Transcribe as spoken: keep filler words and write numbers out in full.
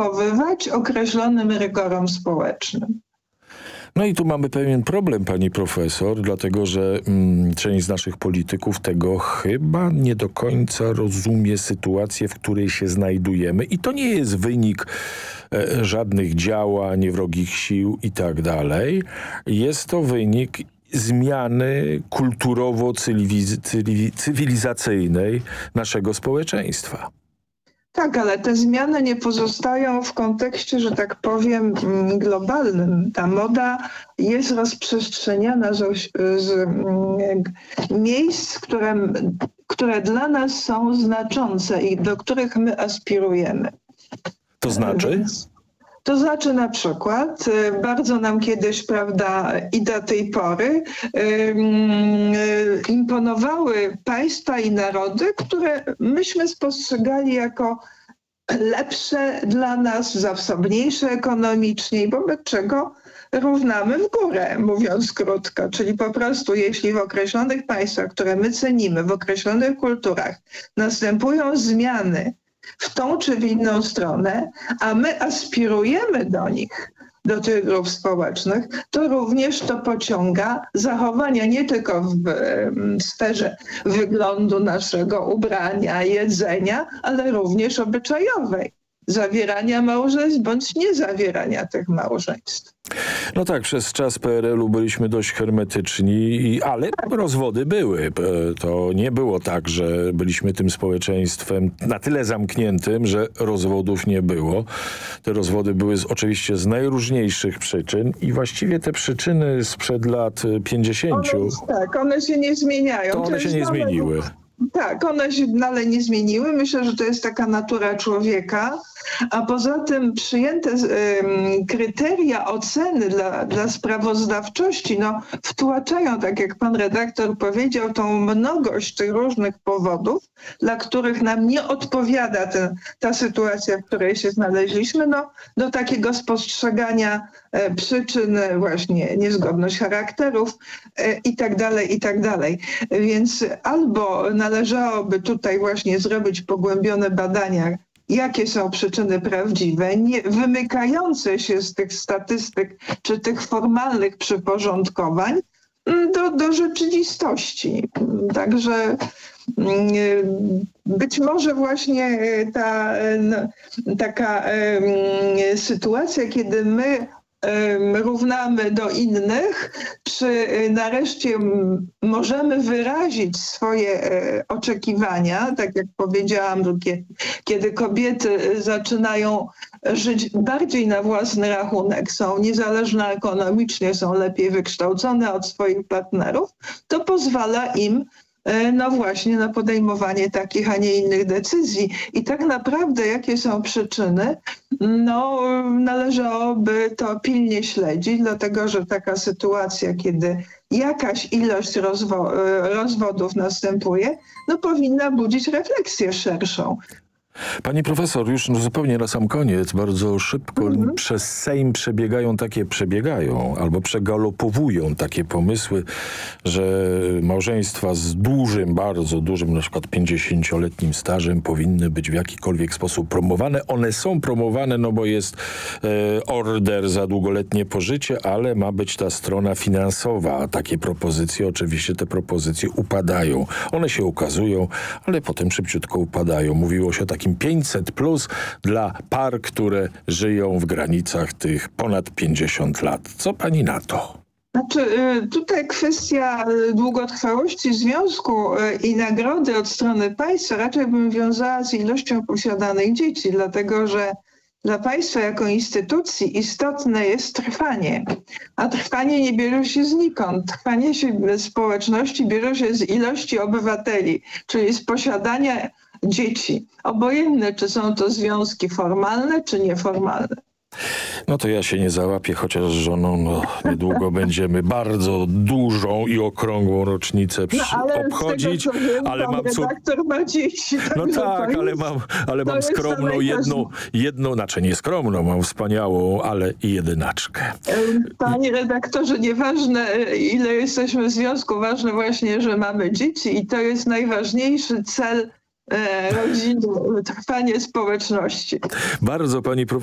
podporządkowywać określonym rygorom społecznym. No i tu mamy pewien problem, pani profesor, dlatego że mm, część z naszych polityków tego chyba nie do końca rozumie sytuację, w której się znajdujemy. I to nie jest wynik e, żadnych działań, wrogich sił i tak dalej. Jest to wynik zmiany kulturowo-cywilizacyjnej naszego społeczeństwa. Tak, ale te zmiany nie pozostają w kontekście, że tak powiem, globalnym. Ta moda jest rozprzestrzeniana z, z miejsc, które, które dla nas są znaczące i do których my aspirujemy. To znaczy? Więc, to znaczy na przykład, bardzo nam kiedyś, prawda, i do tej pory imponowały państwa i narody, które myśmy spostrzegali jako lepsze dla nas, zasobniejsze ekonomicznie, wobec czego równamy w górę, mówiąc krótko. Czyli po prostu jeśli w określonych państwach, które my cenimy, w określonych kulturach następują zmiany w tą czy w inną stronę, a my aspirujemy do nich, do tych grup społecznych, to również to pociąga zachowania nie tylko w, w sferze wyglądu naszego ubrania, jedzenia, ale również obyczajowej. Zawierania małżeństw bądź niezawierania tych małżeństw. No tak, przez czas P R L u byliśmy dość hermetyczni, ale rozwody były. To nie było tak, że byliśmy tym społeczeństwem na tyle zamkniętym, że rozwodów nie było. Te rozwody były z, oczywiście z najróżniejszych przyczyn i właściwie te przyczyny sprzed lat pięćdziesięciu... One, tak, one się nie zmieniają. To one się nie zmieniły. Tak, one się dalej nie zmieniły. Myślę, że to jest taka natura człowieka. A poza tym przyjęte um, kryteria oceny dla, dla sprawozdawczości no, wtłaczają, tak jak pan redaktor powiedział, tą mnogość tych różnych powodów, dla których nam nie odpowiada ten, ta sytuacja, w której się znaleźliśmy, no, do takiego spostrzegania e, przyczyn, właśnie niezgodność charakterów e, i tak dalej, i tak dalej. Więc albo należałoby tutaj właśnie zrobić pogłębione badania, jakie są przyczyny prawdziwe, nie, wymykające się z tych statystyk czy tych formalnych przyporządkowań do, do rzeczywistości. Także być może właśnie ta no, taka um, sytuacja, kiedy my równamy do innych, czy nareszcie możemy wyrazić swoje oczekiwania, tak jak powiedziałam, kiedy kobiety zaczynają żyć bardziej na własny rachunek, są niezależne ekonomicznie, są lepiej wykształcone od swoich partnerów, to pozwala im no właśnie na podejmowanie takich, a nie innych decyzji. I tak naprawdę jakie są przyczyny? No należałoby to pilnie śledzić, dlatego że taka sytuacja, kiedy jakaś ilość rozwo- rozwodów następuje, no powinna budzić refleksję szerszą. Pani profesor, już zupełnie na sam koniec, bardzo szybko mm-hmm. przez Sejm przebiegają takie, przebiegają albo przegalopowują takie pomysły, że małżeństwa z dużym, bardzo dużym, na przykład pięćdziesięcioletnim stażem powinny być w jakikolwiek sposób promowane. One są promowane, no bo jest e, order za długoletnie pożycie, ale ma być ta strona finansowa. Takie propozycje, oczywiście te propozycje upadają. One się ukazują, ale potem szybciutko upadają. Mówiło się o takim pięćset plus dla par, które żyją w granicach tych ponad pięćdziesiąt lat. Co pani na to? Znaczy, tutaj kwestia długotrwałości związku i nagrody od strony państwa raczej bym wiązała z ilością posiadanych dzieci, dlatego że dla państwa jako instytucji istotne jest trwanie, a trwanie nie bierze się znikąd. Trwanie się społeczności bierze się z ilości obywateli, czyli z posiadania dzieci. Obojętne, czy są to związki formalne, czy nieformalne. No to ja się nie załapię, chociaż z żoną no, niedługo będziemy bardzo dużą i okrągłą rocznicę przy, no, ale obchodzić, tego, wiem, ale mam co... ma dzieci. Tak no tak, ale mam, ale mam skromną jedną, jedną, znaczy nie skromną, mam wspaniałą, ale i jedynaczkę. Panie redaktorze, nieważne ile jesteśmy w związku, ważne właśnie, że mamy dzieci i to jest najważniejszy cel rodziny, trwanie społeczności. Bardzo pani profesor